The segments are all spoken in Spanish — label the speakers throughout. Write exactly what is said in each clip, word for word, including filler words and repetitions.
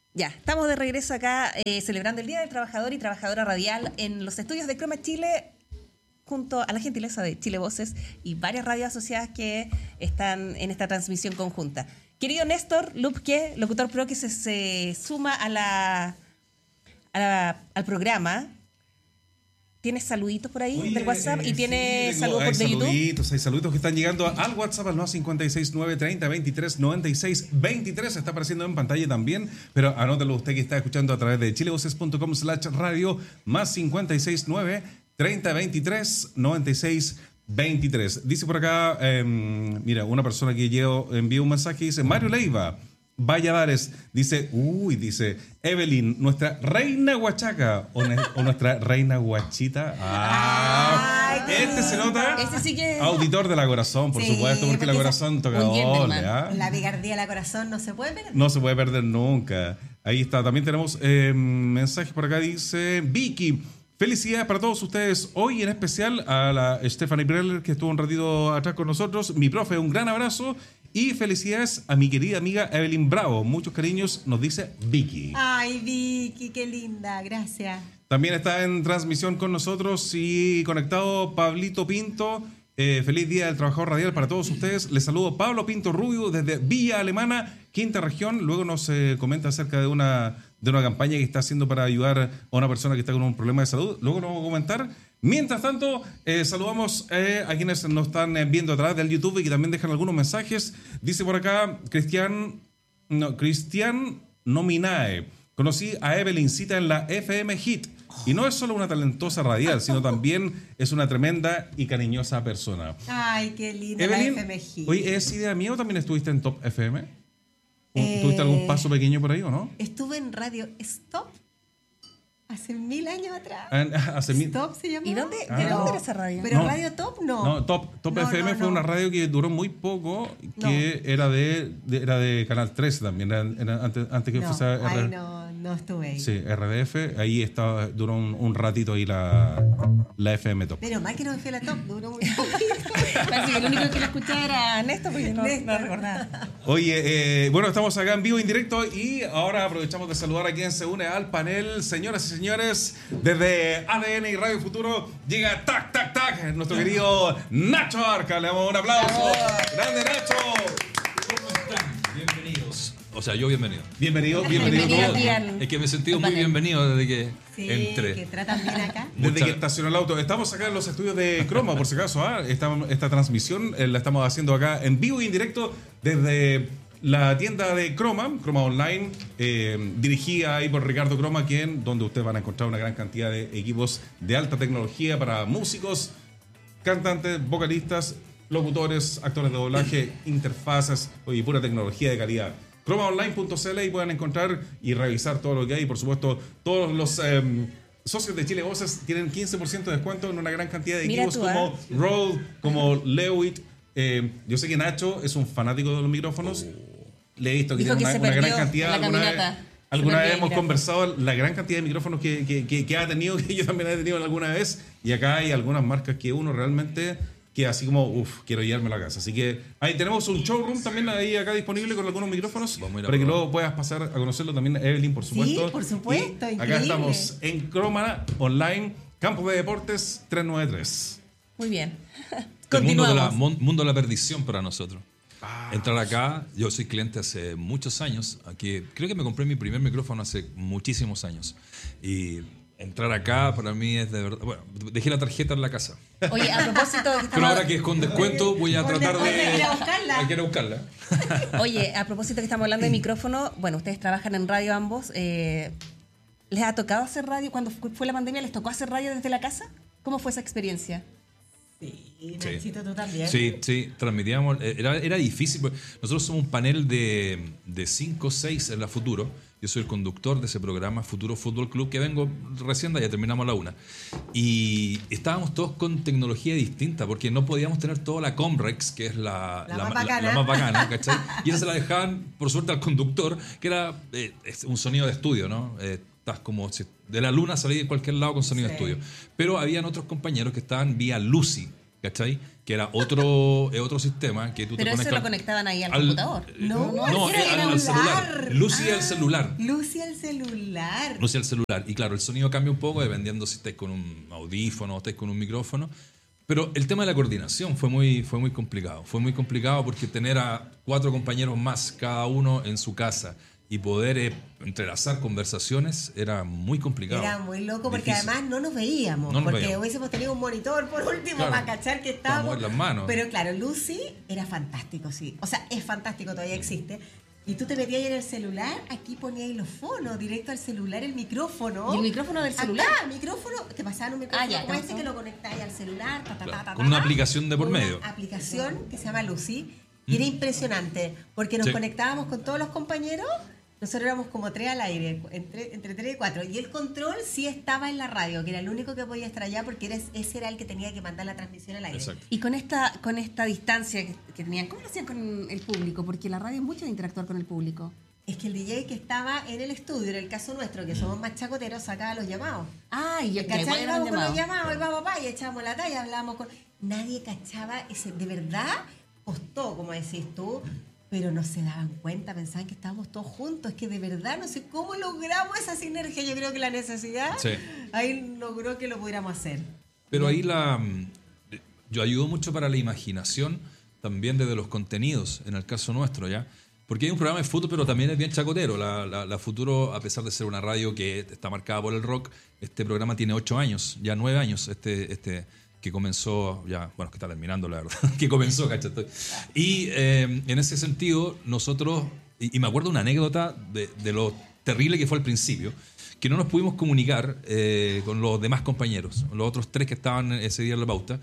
Speaker 1: Ya, estamos de regreso acá eh, celebrando el Día del Trabajador y Trabajadora Radial en los estudios de Croma Chile junto a la gentileza de Chile Voces y varias radios asociadas que están en esta transmisión conjunta. Querido Néstor Lupke, locutor pro que se, se suma a la, a la, al programa. ¿Tienes saluditos por ahí
Speaker 2: Oye,
Speaker 1: del WhatsApp?
Speaker 2: Eh,
Speaker 1: ¿Y tienes
Speaker 2: sí,
Speaker 1: saludos
Speaker 2: hay
Speaker 1: por de YouTube?
Speaker 2: saluditos, hay saluditos que están llegando al WhatsApp al más cinco seis nueve treinta veintitrés noventa y seis veintitrés. Está apareciendo en pantalla también, pero anótelo usted que está escuchando a través de chilevoces punto com slash radio más cinco seis nueve treinta veintitrés noventa y seis veintitrés. Dice por acá, eh, mira, una persona que yo envió un mensaje y dice, Mario Leiva, Valladares, dice, uy, dice, Evelyn, nuestra reina huachaca o, ne, o nuestra reina guachita. Ah,
Speaker 1: Ay,
Speaker 2: este se nota.
Speaker 1: Este sí que...
Speaker 2: Auditor de la Corazón, por
Speaker 3: Sí,
Speaker 2: supuesto, porque,
Speaker 3: porque
Speaker 2: la Corazón toca doble. ¿Ah?
Speaker 3: La picardía de la Corazón no se puede perder.
Speaker 2: No se puede perder nunca. Ahí está. También tenemos eh, mensajes por acá. Dice Vicky. Felicidades para todos ustedes hoy, en especial a la Stephanie Breller, que estuvo un ratito atrás con nosotros. Mi profe, un gran abrazo. Y felicidades a mi querida amiga Evelyn Bravo. Muchos cariños, nos dice Vicky.
Speaker 3: Ay, Vicky, qué linda. Gracias.
Speaker 2: También está en transmisión con nosotros y conectado Pablito Pinto. Eh, feliz Día del Trabajador Radial para todos ustedes. Les saludo Pablo Pinto Rubio desde Villa Alemana, quinta región. Luego nos eh, comenta acerca de una, de una campaña que está haciendo para ayudar a una persona que está con un problema de salud. Luego nos vamos a comentar. Mientras tanto, eh, saludamos eh, a quienes nos están eh, viendo a través del YouTube y que también dejan algunos mensajes. Dice por acá, Cristian, no, Cristian Nominae. Conocí a Evelyncita en la F M Hit. Y no es solo una talentosa radial, sino también es una tremenda y cariñosa persona.
Speaker 3: Ay, qué linda
Speaker 2: Evelyn,
Speaker 3: la F M Hit.
Speaker 2: Oye, ¿es idea mía o también estuviste en Top F M?
Speaker 3: Eh,
Speaker 2: ¿Tuviste algún paso pequeño por ahí o no?
Speaker 3: Estuve en Radio Stop hace mil años atrás.
Speaker 2: Ah, Hace mil...
Speaker 3: Stop se llamaba.
Speaker 1: ¿Y dónde,
Speaker 2: Ah.
Speaker 1: de dónde era esa radio?
Speaker 3: Pero
Speaker 2: No.
Speaker 3: Radio Top no.
Speaker 2: No, Top, Top
Speaker 3: No,
Speaker 2: F M
Speaker 3: no,
Speaker 2: fue
Speaker 3: no.
Speaker 2: una radio que duró muy poco, que
Speaker 3: No.
Speaker 2: era de, de- era de Canal trece también, era, era antes, antes que
Speaker 3: No,
Speaker 2: fuese
Speaker 3: ay,
Speaker 2: R-
Speaker 3: no, no estuve ahí.
Speaker 2: sí, R D F, ahí estaba, duró un, un ratito ahí la, la F M Top.
Speaker 3: Pero mal que no me fui a la Top, duró muy poquito.
Speaker 1: Parece que el único que lo escuchaba era Néstor, porque no,
Speaker 3: Néstor.
Speaker 1: no recordaba.
Speaker 2: Oye, eh, bueno, estamos acá en vivo, en directo, y ahora aprovechamos de saludar a quien se une al panel. Señoras y señores, desde A D N y Radio Futuro llega Tac, Tac, Tac, nuestro querido Nacho Arca. Le damos un aplauso. ¡Grande, Nacho!
Speaker 4: ¿Cómo están? Bienvenidos. O sea, yo bienvenido.
Speaker 2: Bienvenido, bienvenido.
Speaker 1: Bienvenido
Speaker 2: todos.
Speaker 1: a ti al-
Speaker 4: Es que me he sentido
Speaker 1: al
Speaker 4: muy
Speaker 1: panel.
Speaker 4: bienvenido desde que
Speaker 3: Sí,
Speaker 4: entré.
Speaker 3: que tratan bien acá.
Speaker 2: Desde
Speaker 4: Muchas-
Speaker 2: que estacionó el auto. Estamos acá en los estudios de Croma, por si acaso. ¿ah? Esta, esta transmisión eh, la estamos haciendo acá en vivo y en directo desde la tienda de Croma, Croma Online, eh, dirigida ahí por Ricardo Croma, quien, donde ustedes van a encontrar una gran cantidad de equipos de alta tecnología para músicos, cantantes, vocalistas, locutores, actores de doblaje, interfaces, oye, pura tecnología de calidad. croma online punto c l y pueden encontrar y revisar todo lo que hay. Por supuesto, todos los eh, socios de Chile Voces tienen quince por ciento de descuento en una gran cantidad de
Speaker 1: Mira
Speaker 2: equipos
Speaker 1: tú,
Speaker 2: como
Speaker 1: ¿eh?
Speaker 2: Rode, como Lewitt. Eh, yo sé que Nacho es un fanático de los micrófonos. Le he visto que
Speaker 1: Dijo
Speaker 2: tiene
Speaker 1: que
Speaker 2: una,
Speaker 1: se
Speaker 2: una gran
Speaker 1: perdió
Speaker 2: cantidad.
Speaker 1: en la
Speaker 2: Alguna vez,
Speaker 1: caminata.
Speaker 2: alguna
Speaker 1: Se
Speaker 2: vez
Speaker 1: perdió,
Speaker 2: hemos
Speaker 1: mira.
Speaker 2: conversado la gran cantidad de micrófonos que, que, que, que ha tenido, que yo también he tenido alguna vez. Y acá hay algunas marcas que uno realmente queda así como, uff, quiero llevármelo a casa. Así que ahí tenemos un showroom también ahí acá disponible con algunos micrófonos
Speaker 4: Vamos a ir a
Speaker 2: para que
Speaker 4: probar.
Speaker 2: luego puedas pasar a conocerlo también, Evelyn, por supuesto.
Speaker 3: por supuesto,
Speaker 2: Y acá
Speaker 3: increíble.
Speaker 2: estamos en Croma Online, Campo de Deportes trescientos noventa y tres.
Speaker 1: Muy bien.
Speaker 4: El mundo de, la,
Speaker 1: Continuamos.
Speaker 4: mon- mundo de la perdición para nosotros.
Speaker 2: Ah,
Speaker 4: Entrar acá, yo soy cliente hace muchos años. Aquí, creo que me compré mi primer micrófono hace muchísimos años. Y entrar acá para mí es de verdad. Bueno, dejé la tarjeta en la casa.
Speaker 1: Oye, a propósito, que
Speaker 4: Pero
Speaker 1: estamos-
Speaker 4: ahora que es con descuento, voy a
Speaker 3: Con
Speaker 4: tratar de.
Speaker 3: descuento, hay que ir a buscarla.
Speaker 4: Hay que ir a buscarla.
Speaker 1: Oye, a propósito que estamos hablando de micrófono, bueno, ustedes trabajan en radio ambos. eh, ¿Les ha tocado hacer radio? Cuando fu- fue la pandemia, ¿les tocó hacer radio desde la casa? ¿Cómo fue esa experiencia?
Speaker 3: Sí, Nachito, tú también.
Speaker 4: Sí, sí, transmitíamos. eh, Era, era difícil. Porque nosotros somos un panel de, de cinco o seis en la Futuro. Yo soy el conductor de ese programa, Futuro Fútbol Club, que vengo recién de allá, terminamos a la una. Y estábamos todos con tecnología distinta, porque no podíamos tener toda la Comrex, que es la,
Speaker 3: La
Speaker 4: la,
Speaker 3: más
Speaker 4: la-
Speaker 3: bacana.
Speaker 4: la más bacana, ¿cachai? Y esa se la dejaban, por suerte, al conductor, que era eh, es un sonido de estudio, ¿no? Eh, estás como si de la luna salí de cualquier lado con sonido de
Speaker 3: Sí.
Speaker 4: estudio. Pero habían otros compañeros que estaban vía Lucy. ¿cachai? Que era otro, eh, otro sistema que tú
Speaker 1: Pero
Speaker 4: te
Speaker 1: eso
Speaker 4: conectas
Speaker 1: lo conectaban ahí al,
Speaker 4: al-
Speaker 1: computador.
Speaker 3: No,
Speaker 4: No,
Speaker 3: era
Speaker 4: eh,
Speaker 3: el
Speaker 4: al, al celular.
Speaker 3: celular.
Speaker 4: Lucy
Speaker 3: Ah.
Speaker 4: al celular.
Speaker 3: Lucy al celular.
Speaker 4: Lucy al celular. Y claro, el sonido cambia un poco dependiendo si estáis con un audífono o estáis con un micrófono. Pero el tema de la coordinación fue muy, fue muy complicado. Fue muy complicado porque tener a cuatro compañeros más, cada uno en su casa, y poder eh, entrelazar conversaciones era muy complicado.
Speaker 3: Era muy loco porque
Speaker 4: Difícil.
Speaker 3: además no nos veíamos.
Speaker 4: No nos
Speaker 3: porque
Speaker 4: veíamos.
Speaker 3: hubiésemos tenido un monitor por último
Speaker 4: Claro.
Speaker 3: para cachar que
Speaker 4: Para
Speaker 3: estábamos.
Speaker 4: mover las manos.
Speaker 3: Pero claro, Lucy era fantástico, sí. O sea, es fantástico, todavía existe. Y tú te metías ahí en el celular, aquí ponías los fonos, directo al celular, el micrófono.
Speaker 1: ¿Y el micrófono del celular?
Speaker 3: Acá, micrófono, te pasaban un micrófono
Speaker 1: Ah, ya,
Speaker 3: como
Speaker 1: te
Speaker 3: este
Speaker 1: pasó.
Speaker 3: que lo conectáis al celular, ta, ta,
Speaker 4: Claro,
Speaker 3: ta, ta,
Speaker 4: con
Speaker 3: ta,
Speaker 4: una
Speaker 3: ta.
Speaker 4: aplicación de por
Speaker 3: Una
Speaker 4: medio.
Speaker 3: aplicación que se llama Lucy. Y era impresionante, porque nos
Speaker 4: Sí.
Speaker 3: conectábamos con todos los compañeros. Nosotros éramos como tres al aire, entre, entre tres y cuatro. Y el control sí estaba en la radio, que era el único que podía estar allá porque era, ese era el que tenía que mandar la transmisión al aire.
Speaker 4: Exacto.
Speaker 1: Y con esta, con esta distancia que, que tenían, ¿cómo lo hacían con el público? Porque la radio es mucho de interactuar con el público.
Speaker 3: Es que el D J que estaba en el estudio, en el caso nuestro, que somos más chacoteros, sacaba los llamados.
Speaker 1: Ah, y ya
Speaker 3: ¿Cachai?
Speaker 1: igual eran
Speaker 3: Vamos con los
Speaker 1: llamados.
Speaker 3: llamados, y vamos papá, y echábamos la talla, hablábamos con... Nadie cachaba, ese, de verdad costó, como decís tú, pero no se daban cuenta, pensaban que estábamos todos juntos. Es que de verdad no sé cómo logramos esa sinergia. Yo creo que la necesidad
Speaker 4: Sí.
Speaker 3: ahí logró que lo pudiéramos hacer.
Speaker 4: Pero ahí la mm, yo ayudo mucho para la imaginación también desde los contenidos, en el caso nuestro, ¿ya? Porque hay un programa de fútbol, pero también es bien chacotero. La, la, la Futuro, a pesar de ser una radio que está marcada por el rock, este programa tiene ocho años, ya nueve años, este, este que comenzó, ya, bueno, que está terminando, la verdad, que comenzó, ¿cachai? Y eh, en ese sentido, nosotros, y, y me acuerdo una anécdota de, de lo terrible que fue al principio, que no nos pudimos comunicar eh, con los demás compañeros, los otros tres que estaban ese día en la pauta,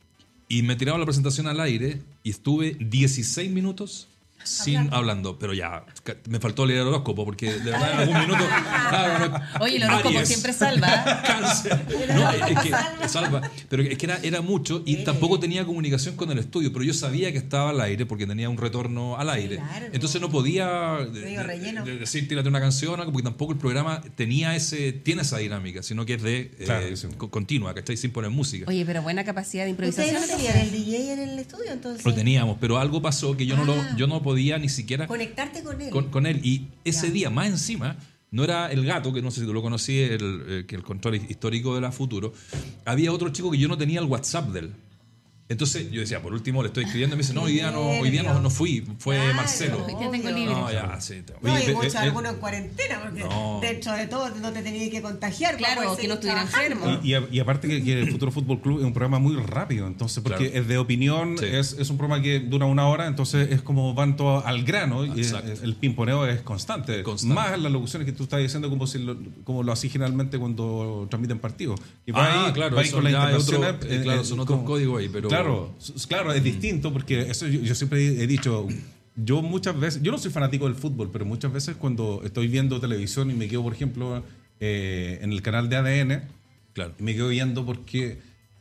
Speaker 4: y me tiraron la presentación al aire y estuve dieciséis minutos sin
Speaker 3: Hablando.
Speaker 4: hablando, pero ya ca- me faltó leer el horóscopo porque de verdad en algún minuto claro, no,
Speaker 1: Oye, el horóscopo
Speaker 4: Aries,
Speaker 1: siempre salva.
Speaker 4: cáncer, no, es que salva, pero es que era, era mucho y
Speaker 3: Sí.
Speaker 4: tampoco tenía comunicación con el estudio, pero yo sabía que estaba al aire porque tenía un retorno al aire,
Speaker 3: Claro.
Speaker 4: entonces no podía de-
Speaker 3: Medio
Speaker 4: de-
Speaker 3: relleno.
Speaker 4: de decir tírate una canción, algo, porque tampoco el programa tenía ese tiene esa dinámica, sino que es de eh,
Speaker 2: Claro que sí.
Speaker 4: co- continua, ¿cachai? Sin poner música.
Speaker 1: Oye, pero buena capacidad de
Speaker 3: ¿Ustedes
Speaker 1: improvisación.
Speaker 3: no tenían el D J en el estudio entonces?
Speaker 4: Lo teníamos, pero algo pasó que yo no
Speaker 3: Ah.
Speaker 4: lo, yo no podía ni siquiera
Speaker 3: Conectarte con él.
Speaker 4: con, con él. Y ese
Speaker 3: Ya.
Speaker 4: día, más encima, no era el gato, que no sé si tú lo conocí, el, eh, que el control histórico de la Futuro. Había otro chico que yo no tenía el WhatsApp de él. Entonces yo decía, por último le estoy escribiendo y me dice, no, hoy día no, hoy día no, no fui, fue
Speaker 3: Claro.
Speaker 4: Marcelo.
Speaker 1: Ya tengo
Speaker 3: Obvio.
Speaker 1: libre.
Speaker 4: No, ya, sí. te-
Speaker 3: No,
Speaker 4: Oye,
Speaker 3: y
Speaker 4: eh,
Speaker 3: muchos
Speaker 4: eh,
Speaker 3: algunos en cuarentena, porque
Speaker 4: No.
Speaker 3: dentro de todo no te tenías que contagiar. para
Speaker 1: Claro,
Speaker 3: poder
Speaker 1: que no
Speaker 3: seguir
Speaker 1: estuviera
Speaker 3: trabajando.
Speaker 1: enfermo.
Speaker 2: Y, y a- y aparte que, que el Futuro Fútbol Club es un programa muy rápido, entonces, porque
Speaker 4: Claro.
Speaker 2: es de opinión,
Speaker 4: Sí.
Speaker 2: es, es un programa que dura una hora, entonces es como van todos al grano, y
Speaker 4: Exacto.
Speaker 2: el, el pimponeo es constante.
Speaker 4: Constante.
Speaker 2: Más las locuciones que tú estás diciendo como, si lo, como lo hacís generalmente cuando transmiten partidos. Y va
Speaker 4: Ah,
Speaker 2: ahí-
Speaker 4: claro,
Speaker 2: va ahí
Speaker 4: eso
Speaker 2: con las
Speaker 4: ya es otro-
Speaker 2: interrupciones,
Speaker 4: eh, claro,
Speaker 2: eh,
Speaker 4: son otros
Speaker 2: como-
Speaker 4: códigos ahí, pero-
Speaker 2: Claro, s- claro, es distinto, porque eso yo, yo siempre he dicho... Yo muchas veces, yo no soy fanático del fútbol, pero muchas veces cuando estoy viendo televisión y me quedo, por ejemplo, eh, en el canal de A D N,
Speaker 4: Claro.
Speaker 2: y me quedo viendo porque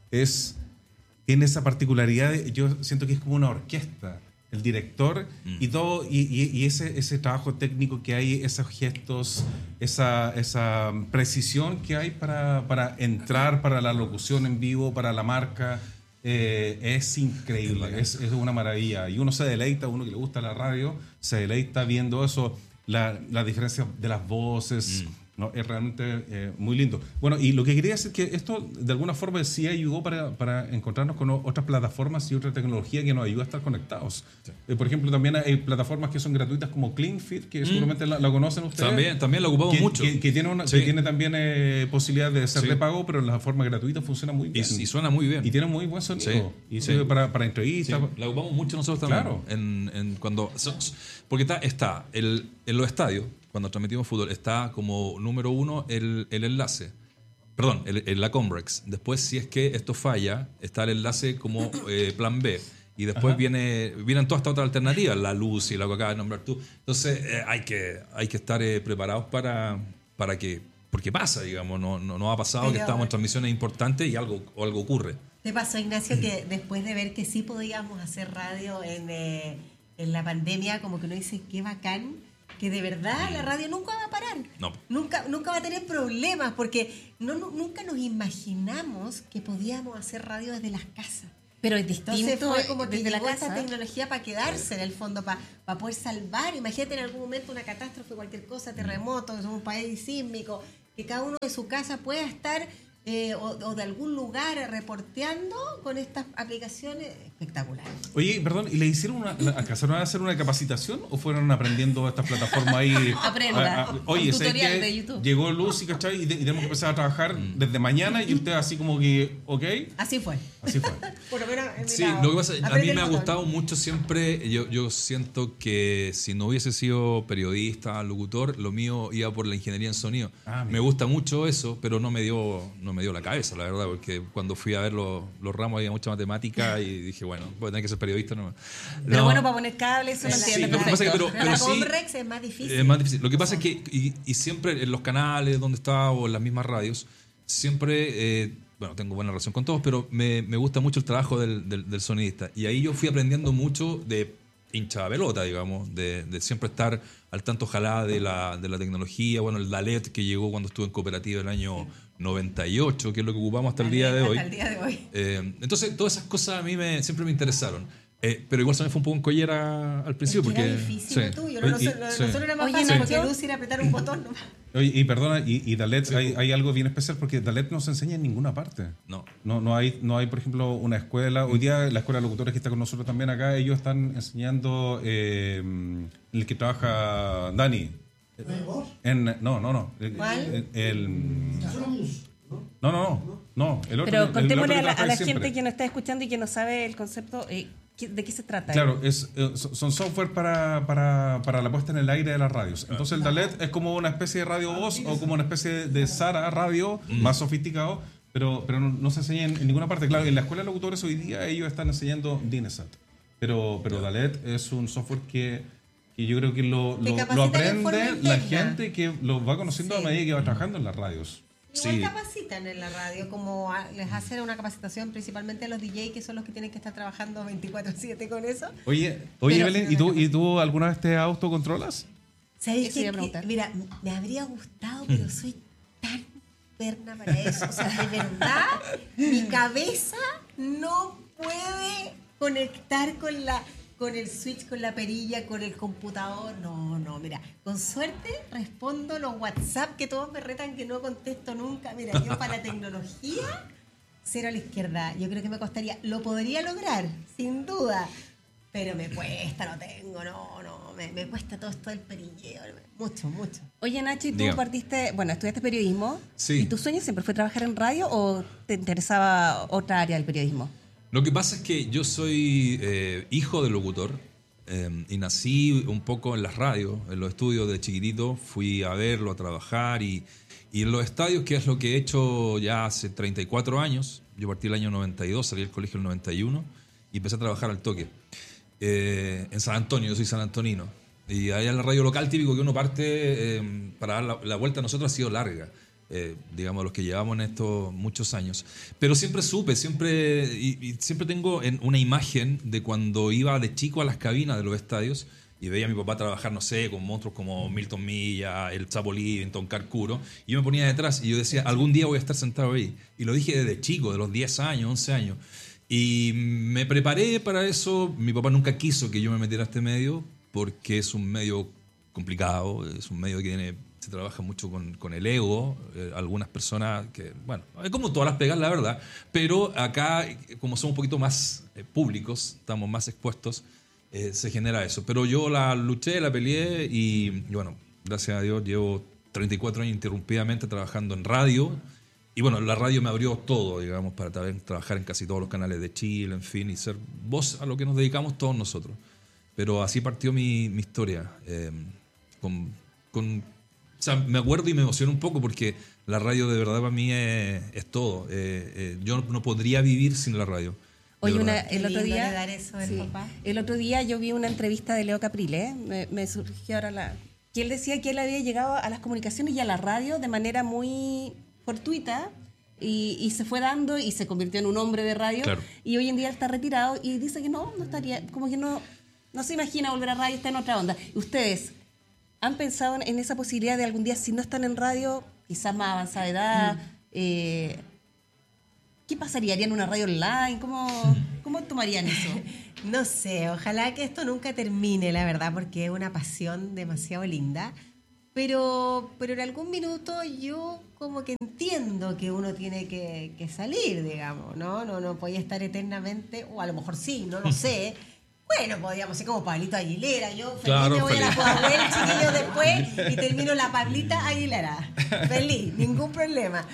Speaker 2: es tiene esa particularidad de- yo siento que es como una orquesta el director
Speaker 4: Mm.
Speaker 2: y todo y, y- y ese ese trabajo técnico que hay, esos gestos, esa esa precisión que hay para, para entrar, para la locución en vivo, para la marca, eh, es increíble, es, es una maravilla y uno se deleita, uno que le gusta la radio se deleita viendo eso, la, la diferencia de las voces. No, es realmente eh, muy lindo. Bueno, y lo que quería decir es que esto de alguna forma sí ayudó para, para encontrarnos con o- otras plataformas y otra tecnología que nos ayuda a estar conectados. Eh, por ejemplo, también hay plataformas que son gratuitas como CleanFit, que seguramente la, la conocen ustedes.
Speaker 4: También, también la ocupamos
Speaker 2: que,
Speaker 4: mucho.
Speaker 2: Que, que tiene, una,
Speaker 4: Sí.
Speaker 2: que tiene también eh, posibilidad de ser
Speaker 4: Sí.
Speaker 2: de pago, pero en la forma gratuita funciona muy
Speaker 4: Y,
Speaker 2: bien.
Speaker 4: y suena muy bien.
Speaker 2: Y tiene muy buen sonido.
Speaker 4: Sí.
Speaker 2: Y
Speaker 4: Sí.
Speaker 2: sirve para, para
Speaker 4: Sí,
Speaker 2: entrevistas.
Speaker 4: la ocupamos mucho nosotros también.
Speaker 2: Claro.
Speaker 4: En, en cuando, so- so- porque está, está el, en los estadios, cuando transmitimos fútbol, está como número uno el, el enlace. Perdón, el, el- la Combrex. Después, si es que esto falla, está el enlace como eh, plan B. Y después viene, vienen todas estas otras alternativas, la luz y la que acabas de nombrar tú. Entonces, eh, hay, que, hay que estar eh, preparados para, para que... Porque pasa, digamos, no, no, no ha pasado que
Speaker 3: Pero-
Speaker 4: estamos en transmisiones importantes y algo, o algo ocurre.
Speaker 3: ¿Te pasó, Ignacio, que después de ver que sí podíamos hacer radio en, eh, en la pandemia, como que uno dice, qué bacán, que de verdad la radio nunca va a parar?
Speaker 4: No.
Speaker 3: Nunca, nunca va a tener problemas, porque no, no- nunca nos imaginamos que podíamos hacer radio desde las casas.
Speaker 1: Pero es
Speaker 3: Entonces
Speaker 1: distinto
Speaker 3: fue como que
Speaker 1: desde la
Speaker 3: llegó esta
Speaker 1: casa.
Speaker 3: tecnología para quedarse en el fondo, para poder salvar. Imagínate en algún momento una catástrofe, cualquier cosa, terremoto, es un país sísmico, que cada uno de su casa pueda estar eh, o, o de algún lugar reporteando con estas aplicaciones espectaculares.
Speaker 2: Oye, perdón, ¿y le hicieron una, la- alcanzaron a hacer una capacitación o fueron aprendiendo estas plataformas ahí?
Speaker 1: Aprenda.
Speaker 2: A- a- oye,
Speaker 1: Un
Speaker 2: ¿sabes
Speaker 1: tutorial
Speaker 2: qué?
Speaker 1: de YouTube.
Speaker 2: Llegó Lucy, ¿cachai? Y, te- y tenemos que empezar a trabajar desde mañana y usted así como que, ok,
Speaker 3: Así fue.
Speaker 2: así fue.
Speaker 3: Por lo menos en mi
Speaker 4: Sí,
Speaker 3: lado.
Speaker 4: lo que pasa, a
Speaker 3: Aprende
Speaker 4: mí
Speaker 3: el
Speaker 4: me ha
Speaker 3: botón.
Speaker 4: gustado mucho siempre, yo, yo siento que si no hubiese sido periodista, locutor, lo mío iba por la ingeniería en sonido.
Speaker 2: Ah, mira.
Speaker 4: me gusta mucho eso, pero no me dio no me dio la cabeza, la verdad, porque cuando fui a ver los, los ramos había mucha matemática y dije, bueno, voy a tener que ser periodista. No.
Speaker 1: Pero
Speaker 4: No,
Speaker 1: bueno, para poner cables, eso lo
Speaker 3: Sí,
Speaker 1: entiende
Speaker 4: lo que pasa es que-
Speaker 1: perfecto.
Speaker 3: Pero,
Speaker 4: pero
Speaker 3: la
Speaker 4: sí-
Speaker 3: Comrex es más difícil.
Speaker 4: es más difícil. Lo que pasa es que, y, y siempre en los canales donde estaba o en las mismas radios, siempre, eh, bueno, tengo buena relación con todos, pero me, me gusta mucho el trabajo del, del, del sonidista. Y ahí yo fui aprendiendo mucho de hincha pelota, digamos, de, de siempre estar al tanto, ojalá, de la, de la tecnología. Bueno, el Dalet que llegó cuando estuve en cooperativa el año noventa y ocho, que es lo que ocupamos hasta el día de hoy.
Speaker 3: Hasta el día de hoy.
Speaker 4: Eh, entonces, todas esas cosas a mí me, siempre me interesaron. Eh, pero igual se me fue un poco en collera al principio.
Speaker 3: Es que
Speaker 4: porque,
Speaker 3: era difícil lo
Speaker 4: sí.
Speaker 3: tuyo.
Speaker 2: Oye,
Speaker 3: No,
Speaker 2: y-
Speaker 3: nosotros,
Speaker 4: sí.
Speaker 3: nosotros era más
Speaker 1: Oye,
Speaker 3: fácil
Speaker 1: Nacho.
Speaker 3: porque Lucy era apretar un botón nomás.
Speaker 2: Oye, y perdona, y, y Dalet, hay, hay algo bien especial porque Dalet no se enseña en ninguna parte.
Speaker 4: No.
Speaker 2: No, no hay, no hay, por ejemplo, una escuela. Hoy día la escuela de locutores que está con nosotros también acá, ellos están enseñando eh, el que trabaja Dani. En, no, no, no. El-
Speaker 3: ¿Cuál?
Speaker 2: El, el- no, no, no. No, el otro,
Speaker 1: Pero
Speaker 2: el- el
Speaker 1: contémosle
Speaker 2: otro que
Speaker 1: a la, a
Speaker 2: trabaja
Speaker 1: la
Speaker 2: siempre.
Speaker 1: gente que nos está escuchando y que no sabe el concepto, eh, ¿qué- ¿de qué se trata?
Speaker 2: Claro, es, eh, so- son software para, para, para la puesta en el aire de las radios. Entonces el Dalet es como una especie de radio voz o como una especie de Sara radio más sofisticado, pero, pero no, no se enseña en, en ninguna parte. Claro, en la escuela de locutores hoy día ellos están enseñando Dinesat, pero, pero Dalet es un software que, que yo creo que lo,
Speaker 3: Que
Speaker 2: lo,
Speaker 3: capacita
Speaker 2: lo
Speaker 3: de
Speaker 2: aprende
Speaker 3: forma
Speaker 2: la
Speaker 3: interna.
Speaker 2: gente que lo va conociendo
Speaker 3: Sí.
Speaker 2: a medida que va trabajando en las radios.
Speaker 3: Igual
Speaker 4: Sí.
Speaker 3: capacitan en la radio, como a- les hacen una capacitación principalmente a los D J, que son los que tienen que estar trabajando veinticuatro siete con eso.
Speaker 2: Oye, oye
Speaker 3: Pero-
Speaker 2: Belén, ¿y tú, ¿y tú alguna vez te autocontrolas?
Speaker 3: ¿Sabéis
Speaker 1: Eso iba a
Speaker 3: que,
Speaker 1: preguntar.
Speaker 3: que- mira, me habría gustado, pero soy tan perna para eso. O sea, de verdad, mi cabeza no puede conectar con la con el switch, con la perilla, con el computador. No, no, mira, con suerte respondo los WhatsApp que todos me retan que no contesto nunca. Mira, yo para la tecnología, cero a la izquierda. Yo creo que me costaría, lo podría lograr, sin duda, pero me cuesta, no tengo, no, no, me, me cuesta todo esto del perilleo, mucho, mucho.
Speaker 1: Oye, Nacho, ¿y tú
Speaker 4: Diga.
Speaker 1: partiste, bueno, estudiaste periodismo?
Speaker 4: Sí.
Speaker 1: ¿Y tu sueño siempre fue trabajar en radio o te interesaba otra área del periodismo?
Speaker 4: Lo que pasa es que yo soy eh, hijo de locutor eh, y nací un poco en las radios, en los estudios de chiquitito. Fui a verlo, a trabajar y, y en los estadios, que es lo que he hecho ya hace treinta y cuatro años. Yo partí el año noventa y dos, salí del colegio el noventa y uno y empecé a trabajar al toque. Eh, en San Antonio, yo soy sanantonino. Y allá en la radio local, típico que uno parte eh, para dar la, la vuelta a nosotros ha sido larga. Eh, digamos, los que llevamos en estos muchos años. Pero siempre supe, siempre, y, y siempre tengo en una imagen de cuando iba de chico a las cabinas de los estadios y veía a mi papá trabajar, no sé, con monstruos como Milton Milla, el Chapo Livington, Carcuro, y yo me ponía detrás y yo decía, algún día voy a estar sentado ahí. Y lo dije desde chico, de los diez años, once años. Y me preparé para eso. Mi papá nunca quiso que yo me metiera a este medio porque es un medio complicado, es un medio que tiene, se trabaja mucho con, con el ego. Eh, algunas personas que, bueno, es como todas las pegas, la verdad, pero acá, como somos un poquito más eh, públicos, estamos más expuestos, eh, se genera eso. Pero yo la luché, la peleé y, y bueno, gracias a Dios llevo treinta y cuatro años interrumpidamente trabajando en radio. Y bueno, la radio me abrió todo, digamos, para tra- trabajar en casi todos los canales de Chile, en fin, y ser voz a lo que nos dedicamos todos nosotros. Pero así partió mi, mi historia. eh, con, con, o sea, me acuerdo y me emociono un poco porque la radio de verdad para mí es, es todo. Eh, eh, yo no podría vivir sin la radio. de
Speaker 1: Oye, una-
Speaker 4: verdad.
Speaker 1: el
Speaker 3: Qué
Speaker 1: otro
Speaker 3: lindo
Speaker 1: día,
Speaker 3: heredar eso del
Speaker 1: sí,
Speaker 3: papá.
Speaker 1: el otro día yo vi una entrevista de Leo Caprile, me, me surgió ahora la, que él decía que él había llegado a las comunicaciones y a la radio de manera muy fortuita y, y se fue dando y se convirtió en un hombre de radio.
Speaker 4: Claro.
Speaker 1: Y hoy en día está retirado y dice que no, no estaría, como que no, no se imagina volver a radio, está en otra onda. ¿Ustedes han pensado en, en esa posibilidad de algún día, si no están en radio, quizás más avanzada edad, eh, ¿Qué pasaría? ¿Harían una radio online? ¿Cómo, cómo tomarían eso?
Speaker 3: No sé, ojalá que esto nunca termine, la verdad, porque es una pasión demasiado linda. Pero, pero en algún minuto yo como que entiendo que uno tiene que, que salir, digamos, ¿no? No, no podía estar eternamente, o a lo mejor sí, no lo sé. Bueno, podríamos ser como Pablito Aguilera. Yo feliz
Speaker 4: Claro,
Speaker 3: me voy
Speaker 4: feliz.
Speaker 3: a la Pudahuel, chiquillo, después y termino la Pablita Aguilera. Feliz, ningún problema.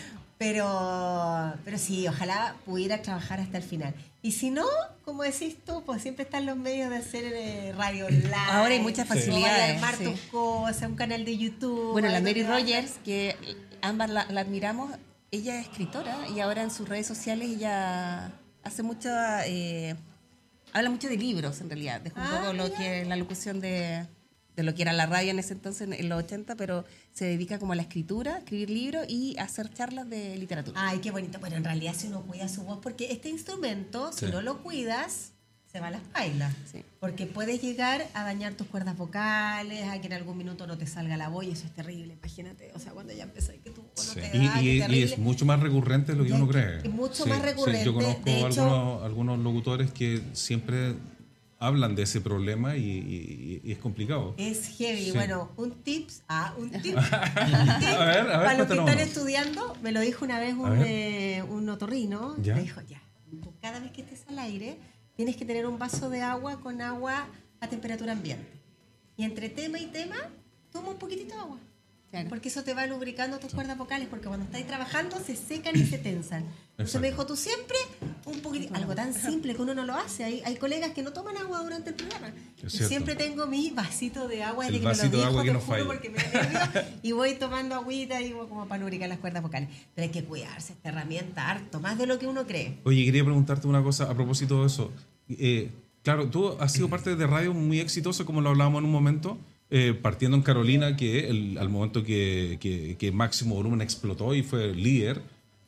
Speaker 3: Pero, pero sí, ojalá pudiera trabajar hasta el final. Y si no, como decís tú, pues siempre están los medios de hacer eh, radio online.
Speaker 1: Ahora hay muchas facilidades,
Speaker 3: Armar
Speaker 1: sí.
Speaker 3: tus cosas, un canal de YouTube.
Speaker 1: Bueno, la
Speaker 3: algo
Speaker 1: Mary
Speaker 3: que va a-
Speaker 1: Rogers, que ambas la, la admiramos, ella es escritora y ahora en sus redes sociales ella hace mucho, eh, habla mucho de libros en realidad, dejó un
Speaker 3: Ah,
Speaker 1: poco lo
Speaker 3: mira.
Speaker 1: que la locución de, de lo que era la radio en ese entonces, en los ochenta, pero se dedica como a la escritura, a escribir libros y a hacer charlas de literatura.
Speaker 3: Ay, qué bonito. Bueno, en realidad si uno cuida su voz, porque este instrumento, si
Speaker 4: Sí.
Speaker 3: no lo cuidas, se va a las pailas.
Speaker 1: Sí.
Speaker 3: Porque puedes llegar a dañar tus cuerdas vocales, a que en algún minuto no te salga la voz y eso es terrible, imagínate. O sea, cuando ya empezó que tu voz no
Speaker 4: Sí.
Speaker 3: te
Speaker 2: Y,
Speaker 3: da,
Speaker 2: y-
Speaker 3: qué
Speaker 2: y
Speaker 3: terrible.
Speaker 2: es mucho más recurrente de lo que
Speaker 3: Y
Speaker 2: uno
Speaker 3: hay que-
Speaker 2: cree.
Speaker 3: es mucho
Speaker 2: Sí,
Speaker 3: más
Speaker 2: sí,
Speaker 3: recurrente.
Speaker 2: yo conozco
Speaker 3: De hecho-
Speaker 2: algunos, algunos locutores que siempre hablan de ese problema y, y- y es complicado.
Speaker 3: Es heavy.
Speaker 2: Sí.
Speaker 3: Bueno, un tips. Ah, un tip.
Speaker 2: A ver, a ver,
Speaker 3: Para los que
Speaker 2: cuéntanos
Speaker 3: están
Speaker 2: uno.
Speaker 3: estudiando, me lo dijo una vez
Speaker 2: A
Speaker 3: un,
Speaker 2: ver.
Speaker 3: eh, un otorrino.
Speaker 2: ¿Ya?
Speaker 3: Me dijo, ya, tú cada vez que estés al aire, tienes que tener un vaso de agua con agua a temperatura ambiente. Y entre tema y tema, toma un poquitito de agua.
Speaker 1: Claro.
Speaker 3: Porque eso te va lubricando tus cuerdas vocales, porque cuando estáis trabajando se secan y se tensan. Entonces
Speaker 2: Exacto.
Speaker 3: me dijo, tú siempre un poquitito, algo tan simple que uno no lo hace. Hay, hay colegas que no toman agua durante el programa. Yo
Speaker 2: cierto.
Speaker 3: siempre tengo mi vasito de agua
Speaker 2: El
Speaker 3: desde que me lo
Speaker 2: vasito de
Speaker 3: dijo,
Speaker 2: agua que
Speaker 3: te
Speaker 2: no
Speaker 3: juro,
Speaker 2: falla.
Speaker 3: porque me da nervio, y voy tomando agüita y como para lubricar las cuerdas vocales. Pero hay que cuidarse, esta herramienta harto, más de lo que uno cree.
Speaker 2: Oye, quería preguntarte una cosa a propósito de eso. Eh, claro, tú has sido parte de radio muy exitosa, como lo hablábamos en un momento, eh, partiendo en Carolina, que el- al momento que, que- que Máximo Volumen explotó y fue líder,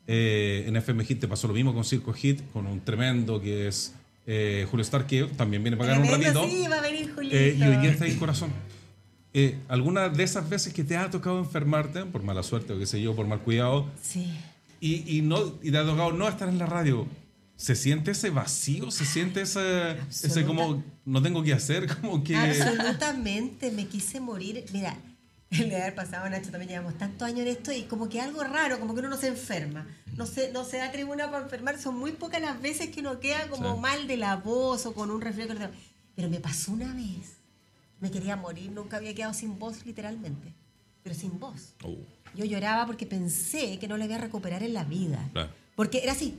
Speaker 2: eh, en F M Hit te pasó lo mismo con Circo Hit, con un tremendo que es eh, Julio Star, que también viene para acá en un
Speaker 3: Tremendo,
Speaker 2: ratito.
Speaker 3: sí, va a venir Julito.
Speaker 2: Eh, y hoy día está ahí en corazón. Eh, ¿Alguna de esas veces que te ha tocado enfermarte, por mala suerte o qué sé yo, por mal cuidado,
Speaker 3: Sí.
Speaker 2: y, y, no, y te ha tocado no estar en la radio? ¿Se siente ese vacío? ¿Se siente ese, ese como no tengo que hacer? Como que...
Speaker 3: Absolutamente, me quise morir. Mira, el de haber pasado, Nacho, también llevamos tantos años en esto y como que algo raro, como que uno no se enferma. No se, no se da tribuna para enfermar. Son muy pocas las veces que uno queda como
Speaker 4: Sí.
Speaker 3: mal de la voz o con un resfriado. Pero me pasó una vez. Me quería morir, nunca había quedado sin voz literalmente. Pero sin voz.
Speaker 4: Oh,
Speaker 3: Yo lloraba porque pensé que no la iba a recuperar en la vida.
Speaker 4: claro.
Speaker 3: Porque era así.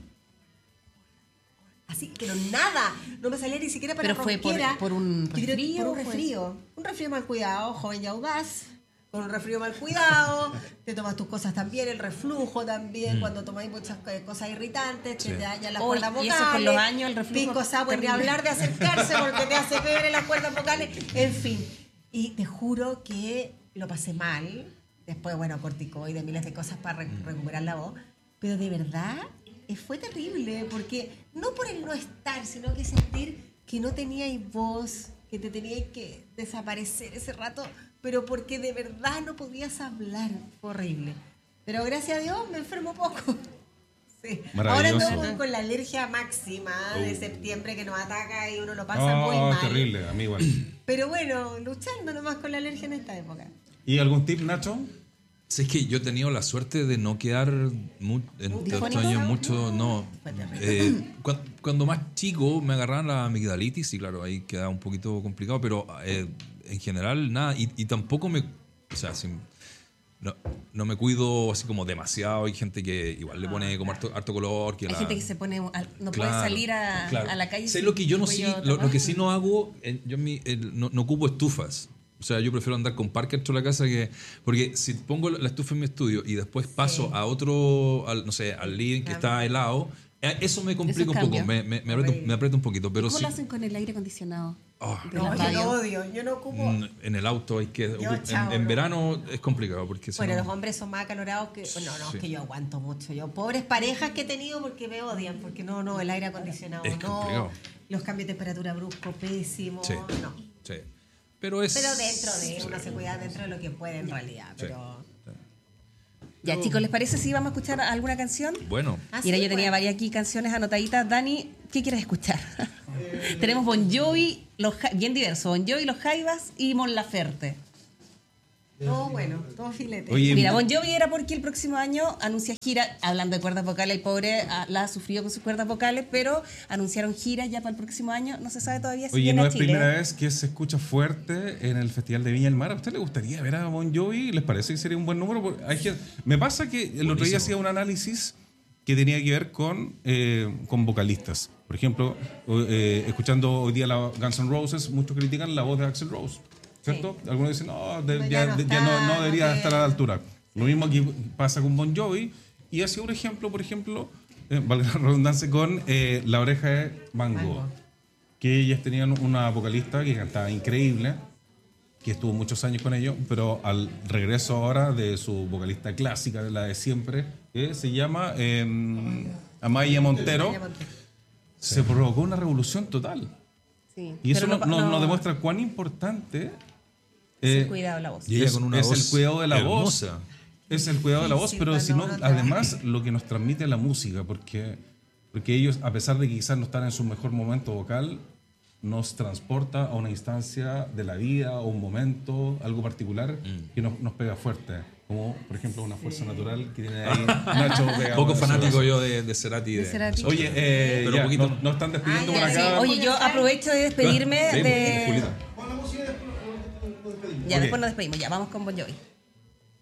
Speaker 3: Así, pero nada. No me salía ni siquiera para
Speaker 1: Pero fue por-
Speaker 3: ronquera.
Speaker 1: por un
Speaker 3: Yo creo que
Speaker 1: resfrío,
Speaker 3: Por un
Speaker 1: fue-
Speaker 3: resfrío. Un resfrío mal cuidado, joven y audaz. Con un resfrío mal cuidado. Te tomas tus cosas también, el reflujo también. Cuando tomáis muchas eh, cosas irritantes,
Speaker 4: Sí.
Speaker 3: te dañan las
Speaker 1: Uy,
Speaker 3: cuerdas
Speaker 1: y
Speaker 3: vocales.
Speaker 1: eso con los años, el reflujo
Speaker 3: Pisco sour, ni
Speaker 1: terrible.
Speaker 3: hablar de acercarse porque te hace fiebre las cuerdas vocales. En fin. Y te juro que lo pasé mal. Después, bueno, corticoides, miles de cosas para re- recuperar la voz. Pero de verdad eh, fue terrible, porque no por el no estar, sino que sentir que no teníais voz, que te teníais que desaparecer ese rato, pero porque de verdad no podías hablar. Fue horrible. Pero gracias a Dios me enfermo poco. Sí. Ahora
Speaker 2: Maravilloso.
Speaker 3: ando con, con la alergia máxima de
Speaker 2: Uh.
Speaker 3: septiembre que nos ataca y uno lo pasa
Speaker 2: Oh,
Speaker 3: muy mal.
Speaker 2: terrible, a mí igual.
Speaker 3: Pero bueno, luchando nomás con la alergia en esta época.
Speaker 2: ¿Y algún tip, Nacho?
Speaker 4: Sí, es que yo he tenido la suerte de no quedar mu- en estos
Speaker 3: ¿Difónico?
Speaker 4: años mucho, no.
Speaker 3: Fue terrible.
Speaker 4: Eh, cuan- cuando más chico me agarraban la amigdalitis y claro, ahí quedaba un poquito complicado, pero eh, en general nada, y, y tampoco me, o sea, sin- no, no me cuido así como demasiado, hay gente que igual le pone como harto, harto color, que
Speaker 1: Hay
Speaker 4: la-
Speaker 1: gente que se pone, al- no puede
Speaker 4: Claro,
Speaker 1: salir a,
Speaker 4: claro.
Speaker 1: a la calle.
Speaker 4: Sé
Speaker 1: sin
Speaker 4: lo que yo no sí,
Speaker 1: cuello
Speaker 4: lo, lo
Speaker 1: tapado.
Speaker 4: que sí no hago, eh, yo en mi- el- no, no ocupo estufas. O sea, yo prefiero andar con parque dentro de la casa que... Porque si pongo la estufa en mi estudio y después paso
Speaker 3: Sí.
Speaker 4: a otro, al, no sé, al living que
Speaker 3: Claro.
Speaker 4: está helado, eh, eso me complica
Speaker 1: Eso
Speaker 4: un poco,
Speaker 1: cambia.
Speaker 4: me, me, me aprieta,
Speaker 3: Horrible.
Speaker 4: me aprieta un poquito. Pero
Speaker 1: ¿Cómo
Speaker 4: sí,
Speaker 1: lo hacen con el aire acondicionado?
Speaker 4: Oh,
Speaker 1: de
Speaker 3: No,
Speaker 1: la
Speaker 3: yo lo
Speaker 1: radio?
Speaker 3: odio, yo no ocupo.
Speaker 4: mm, en el auto hay que...
Speaker 3: Yo,
Speaker 4: ocup-
Speaker 3: chao,
Speaker 4: en, en
Speaker 3: no.
Speaker 4: verano es complicado porque si
Speaker 3: Bueno,
Speaker 4: no-
Speaker 3: los hombres son más acalorados que... Bueno, no,
Speaker 4: Sí.
Speaker 3: es que yo aguanto mucho. Yo, pobres parejas que he tenido porque me odian, porque no, no, el aire acondicionado
Speaker 4: Es
Speaker 3: no,
Speaker 4: complicado.
Speaker 3: los cambios de temperatura bruscos, pésimos,
Speaker 4: Sí.
Speaker 3: no.
Speaker 4: Sí. Pero es...
Speaker 3: Pero dentro de,
Speaker 4: sí.
Speaker 3: uno se cuida dentro de lo que puede en realidad,
Speaker 4: Sí.
Speaker 3: pero...
Speaker 1: Ya, chicos, ¿les parece si vamos a escuchar alguna canción?
Speaker 4: Bueno,
Speaker 3: Ah,
Speaker 1: Mira,
Speaker 3: sí,
Speaker 1: yo tenía
Speaker 3: pues.
Speaker 1: varias aquí canciones anotaditas. Dani, ¿qué quieres escuchar? Tenemos Bon Jovi, los, Ja- bien diverso, Bon Jovi, Los Jaivas y Mon Laferte.
Speaker 3: Todo bueno, todo filete.
Speaker 2: Oye,
Speaker 1: Mira, Bon Jovi era porque el próximo año anuncia gira, hablando de cuerdas vocales, el pobre ah, la ha sufrido con sus cuerdas vocales, pero anunciaron gira ya para el próximo año, no se sabe todavía si
Speaker 2: Oye,
Speaker 1: viene
Speaker 2: no
Speaker 1: a
Speaker 2: es
Speaker 1: Chile.
Speaker 2: primera vez que se escucha fuerte en el Festival de Viña del Mar. ¿A usted le gustaría ver a Bon Jovi? ¿Les parece que sería un buen número? Porque hay gente- Me pasa que el otro día
Speaker 4: Buenísimo.
Speaker 2: hacía un análisis que tenía que ver con, eh, con vocalistas. Por ejemplo, eh, escuchando hoy día la Guns N' Roses, muchos critican la voz de Axl Rose, ¿cierto? Algunos dicen, no, de-
Speaker 3: No,
Speaker 2: ya,
Speaker 3: ya no
Speaker 2: de- ya
Speaker 3: está,
Speaker 2: no, no debería
Speaker 3: no
Speaker 2: estar a la altura. Lo mismo aquí pasa con Bon Jovi. Y hacía un ejemplo, por ejemplo, eh, valga la redundancia, con eh, La Oreja de Van Gogh,
Speaker 3: Van Gogh.
Speaker 2: que ellas tenían una vocalista que cantaba increíble, que estuvo muchos años con ellos, pero al regreso ahora de su vocalista clásica, la de siempre, que se llama eh, Amaya Montero,
Speaker 3: Vaya Montero.
Speaker 2: se provocó una revolución total.
Speaker 1: Sí,
Speaker 2: Y eso
Speaker 1: pero
Speaker 2: no-
Speaker 1: no-
Speaker 2: no-
Speaker 1: no-
Speaker 2: nos demuestra cuán importante
Speaker 1: sí,
Speaker 2: eh,
Speaker 1: cuidado la voz.
Speaker 4: y ella
Speaker 2: es-
Speaker 4: con una
Speaker 2: es el
Speaker 4: voz
Speaker 2: cuidado de la voz.
Speaker 4: hermosa.
Speaker 2: es el cuidado de la voz,
Speaker 3: Sí,
Speaker 2: pero
Speaker 3: sí,
Speaker 2: si no,
Speaker 3: cuando uno
Speaker 2: además lo que nos transmite la música, porque, porque ellos, a pesar de que quizás no están en su mejor momento vocal, nos transporta a una instancia de la vida o un momento, algo particular, que nos, nos pega fuerte. Como, por ejemplo, una fuerza natural que tiene ahí Nacho pegado
Speaker 4: Poco
Speaker 2: en su
Speaker 4: fanático
Speaker 2: brazo.
Speaker 4: yo de, de Cerati.
Speaker 3: De Cerati.
Speaker 2: Oye, eh,
Speaker 4: Pero
Speaker 2: ya,
Speaker 4: poquito-
Speaker 2: nos, nos están despidiendo
Speaker 3: Ah,
Speaker 2: por
Speaker 3: ya,
Speaker 1: Sí,
Speaker 2: acá.
Speaker 1: oye, yo aprovecho de despedirme
Speaker 4: Sí,
Speaker 1: de...
Speaker 4: Julita.
Speaker 1: Ya,
Speaker 2: Ok.
Speaker 1: después nos despedimos. Ya, vamos con Bon Jovi.